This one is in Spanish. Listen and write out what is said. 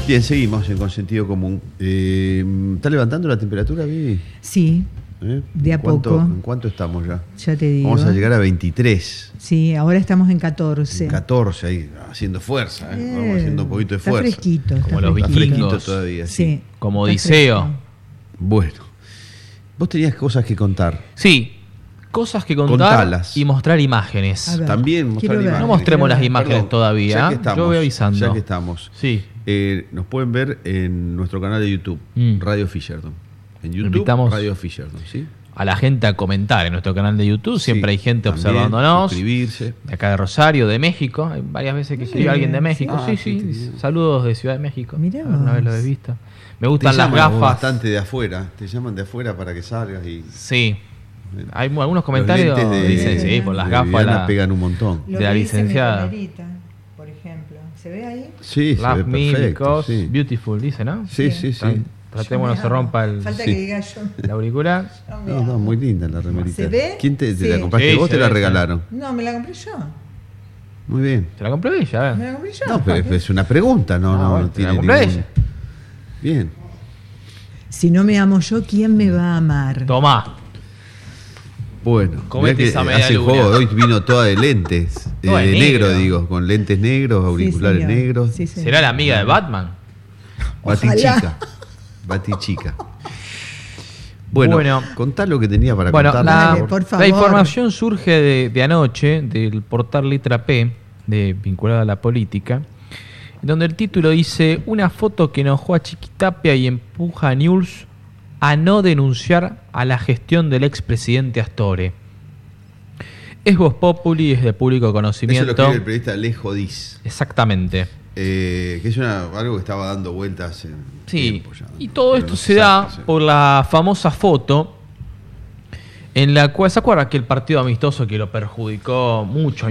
Bien, seguimos con sentido común. ¿Está levantando la temperatura, Vivi? Sí, de a poco. ¿En cuánto estamos ya? Ya te digo. Vamos a llegar a 23. Sí, ahora estamos en 14. En 14, ahí, haciendo fuerza. Vamos haciendo un poquito de está fuerza. Fresquito, Como está los fresquito. Fresquito todavía, sí. Sí. Como está Odiseo. fresco. Bueno, vos tenías cosas que contar. Sí, cosas que contar Contalas. y mostrar imágenes. A ver, También mostrar quiero ver. imágenes. No mostremos Quiero las ver. imágenes Perdón, todavía. ya que estamos, Yo voy avisando. Ya que estamos. Sí. Nos pueden ver en nuestro canal de YouTube, Radio Fisherton. En YouTube, Invitamos Radio Fisherton, ¿sí? A la gente a comentar en nuestro canal de YouTube. Siempre Sí, hay gente también, observándonos. suscribirse. De acá de Rosario, de México. Hay varias veces que escribe alguien de México. Ah, Sí, sí, sí. sí. Saludos de Ciudad de México. Mirá Alguna vez lo vos. he visto. Me gustan las llaman gafas. bastante de afuera. Te llaman de afuera para que salgas y... Sí. Hay algunos Los comentarios lentes de- dicen, sí, por las de gafas. Viviana pegan un montón. Lo de la que dice mi licenciada. remerita, por ejemplo. ¿Se ve ahí? Sí, se ve Love me perfecto. because Sí, beautiful, dice, ¿no? sí, sí. sí. Tratemos no se rompa el Falta Sí. que diga yo. el auricular. No, muy linda la remerita. ¿Se ve? ¿Quién te Sí. la compraste Sí, vos? se ¿Te la ve, regalaron? No, me la compré yo. Muy bien. ¿Te la compró ella? A Me ver. la compré yo. No, pero es una pregunta, no, Ah, no, bueno, no te la tiene compró ningún... ella. Bien. Si no me amo yo, ¿quién me va a amar? Tomá. Bueno, Comete mirá que esa media hace luna. juego, hoy vino toda de lentes, Toda de de negro negro. digo, con lentes negros, auriculares señor. negros, Sí, señor. ¿Será la amiga de Batman? batichica, batichica. Bueno, Bueno. contá lo que tenía para Bueno, contar. Dale, por favor. la información surge de anoche del portal Letra P, vinculada a la política, donde el título dice: una foto que enojó a Chiquitapia y empuja a News a no denunciar a la gestión del expresidente Astore. Es Voz Populi, es de público Eso conocimiento. lo escribe el periodista Alejo Diz, Exactamente. que es algo que estaba dando vueltas en Sí, tiempo ya. y todo Pero esto no se sabe, da no sé. por la famosa foto en la cual, ¿se acuerda que el partido amistoso que lo perjudicó mucho